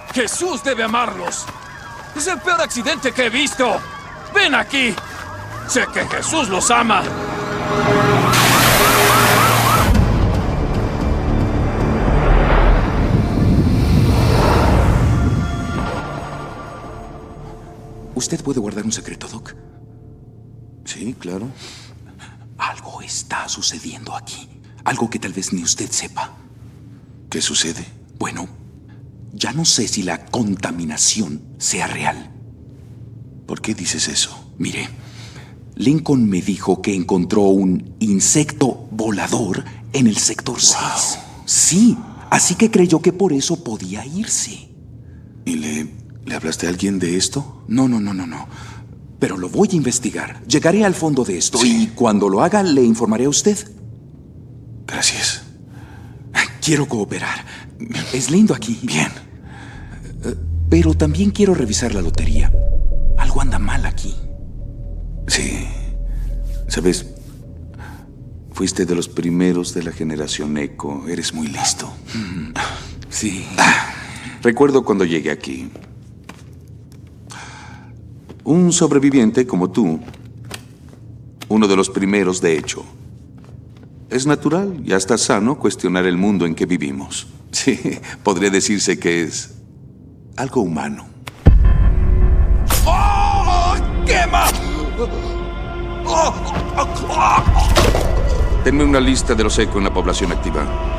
Jesús debe amarlos. Es el peor accidente que he visto. ¡Ven aquí! Sé que Jesús los ama. ¿Usted puede guardar un secreto, Doc? Sí, claro. Algo está sucediendo aquí. Algo que tal vez ni usted sepa. ¿Qué sucede? Bueno, ya no sé si la contaminación sea real. ¿Por qué dices eso? Mire, Lincoln me dijo que encontró un insecto volador en el sector 6. Sí, así que creyó que por eso podía irse. ¿Y le hablaste a alguien de esto? No. Pero lo voy a investigar. Llegaré al fondo de esto Sí. y cuando lo haga le informaré a usted. Gracias. Quiero cooperar. Es lindo aquí. Bien. Pero también quiero revisar la lotería. Algo anda mal aquí. Sí. ¿Sabes? Fuiste de los primeros de la generación Eco. Eres muy listo. Sí. Recuerdo cuando llegué aquí. Un sobreviviente como tú. Uno de los primeros, de hecho. Es natural y hasta sano cuestionar el mundo en que vivimos. Sí, podría decirse que es algo humano. ¡Oh! ¡Quema! Tenme una lista de los Eco en la población activa.